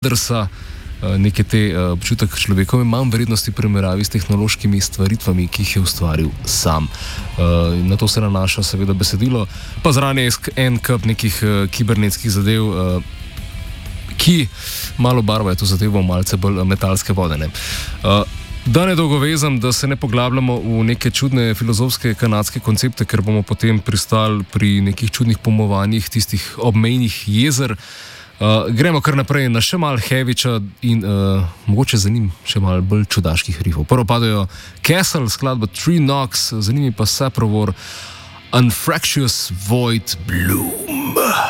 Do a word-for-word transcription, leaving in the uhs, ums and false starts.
drsa neke te občutek človekove manj vrednosti primerjavi s tehnološkimi stvaritvami, ki jih je ustvaril sam. Na to se nanaša seveda besedilo, pa zraven je en kup nekih kibernetskih zadev, ki malo barvajo to zadevo malce bolj metalske vodene. Da ne dolgo vezam, da se ne poglabljamo v neke čudne filozofske kanadske koncepte, ker bomo potem pristali pri nekih čudnih pomovanjih tistih obmejnih jezer. Uh, gremo kar naprej na še malo Heavyča in uh, mogoče za njim še malo bolj čudaških rifov. Prvo padajo Castle, skladba Three Knocks, za njimi pa Saprovor, Unfractious Void Bloom.